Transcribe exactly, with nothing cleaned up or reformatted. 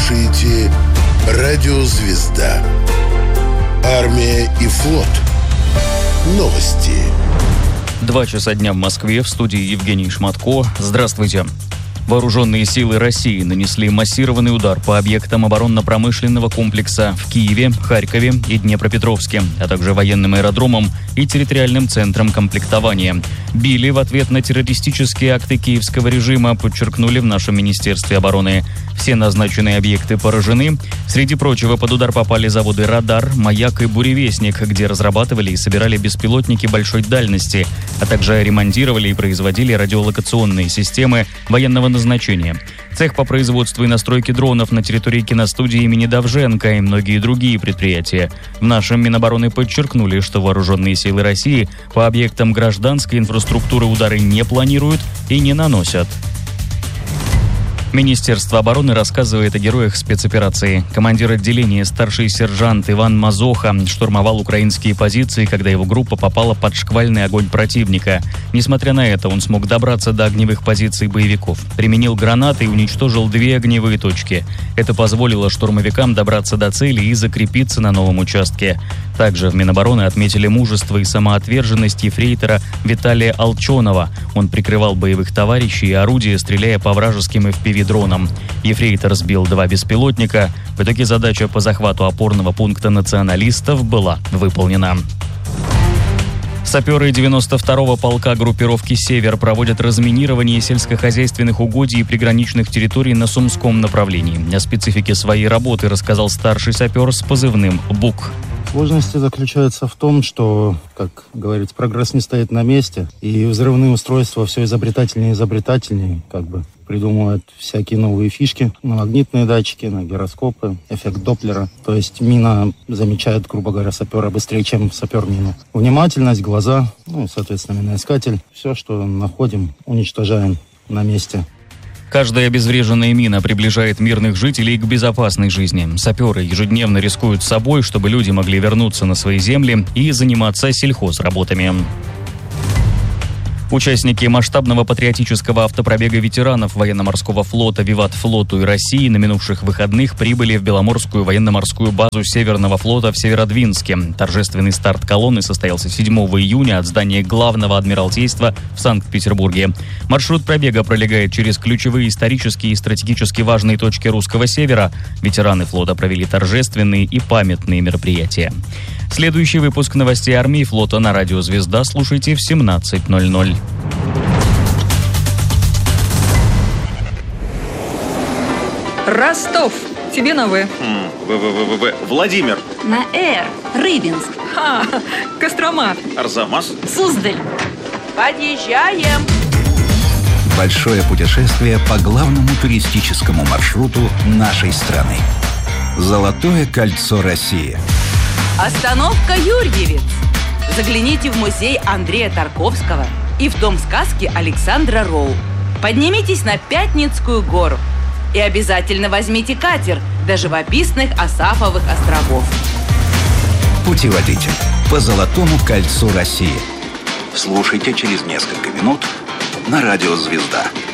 слушаете «Радио Звезда». Армия и флот. Новости. Два часа дня в Москве, в студии Евгений Шматко. Здравствуйте. Вооруженные силы России нанесли массированный удар по объектам оборонно-промышленного комплекса в Киеве, Харькове и Днепропетровске, а также военным аэродромам и территориальным центрам комплектования. Били в ответ на террористические акты киевского режима, подчеркнули в нашем Министерстве обороны. Все назначенные объекты поражены. Среди прочего, под удар попали заводы «Радар», «Маяк» и «Буревестник», где разрабатывали и собирали беспилотники большой дальности, а также ремонтировали и производили радиолокационные системы военного назначения. Цех по производству и настройке дронов на территории киностудии имени Довженко и многие другие предприятия. В нашем Минобороны подчеркнули, что вооруженные силы России по объектам гражданской инфраструктуры удары не планируют и не наносят. Министерство обороны рассказывает о героях спецоперации. Командир отделения, старший сержант Иван Мазоха, штурмовал украинские позиции, когда его группа попала под шквальный огонь противника. Несмотря на это, он смог добраться до огневых позиций боевиков. Применил гранаты и уничтожил две огневые точки. Это позволило штурмовикам добраться до цели и закрепиться на новом участке. Также в Минобороны отметили мужество и самоотверженность ефрейтора Виталия Алчонова. Он прикрывал боевых товарищей и орудия, стреляя по вражеским эф пи ви-дронам. Ефрейтор сбил два беспилотника. В итоге задача по захвату опорного пункта националистов была выполнена. Саперы девяносто второго полка группировки «Север» проводят разминирование сельскохозяйственных угодий и приграничных территорий на Сумском направлении. О специфике своей работы рассказал старший сапер с позывным «Бук». Сложности заключаются в том, что, как говорится, прогресс не стоит на месте, и взрывные устройства все изобретательнее и изобретательнее, как бы придумывают всякие новые фишки на магнитные датчики, на гироскопы, эффект Доплера. То есть мина замечает, грубо говоря, сапера быстрее, чем сапер мину. Внимательность, глаза, ну и, соответственно, миноискатель. Все, что находим, уничтожаем на месте. Каждая обезвреженная мина приближает мирных жителей к безопасной жизни. Саперы ежедневно рискуют собой, чтобы люди могли вернуться на свои земли и заниматься сельхозработами. Участники масштабного патриотического автопробега ветеранов военно-морского флота «Виват флоту» и России на минувших выходных прибыли в Беломорскую военно-морскую базу Северного флота в Северодвинске. Торжественный старт колонны состоялся седьмого июня от здания Главного Адмиралтейства в Санкт-Петербурге. Маршрут пробега пролегает через ключевые исторические и стратегически важные точки русского севера. Ветераны флота провели торжественные и памятные мероприятия. Следующий выпуск новостей армии и флота на радио «Звезда» слушайте в семнадцать ноль ноль. Ростов. Тебе на В. В-В-В-В. Владимир. На Р. Рыбинск. Ха, Кострома. Арзамас. Суздаль. Подъезжаем. Большое путешествие по главному туристическому маршруту нашей страны. Золотое кольцо России. Остановка Юрьевец. Загляните в музей Андрея Тарковского и в дом сказки Александра Роу. Поднимитесь на Пятницкую гору. И обязательно возьмите катер до живописных Асафовых островов. Путеводитель по Золотому кольцу России. Слушайте через несколько минут на радио «Звезда».